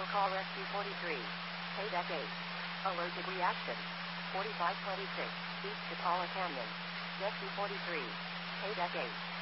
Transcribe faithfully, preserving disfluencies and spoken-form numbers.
Call Rescue forty-three. Paydeck eight. Allergic reaction. forty-five twenty-six. East Chapala Canyon. Rescue forty-three. Paydeck eight.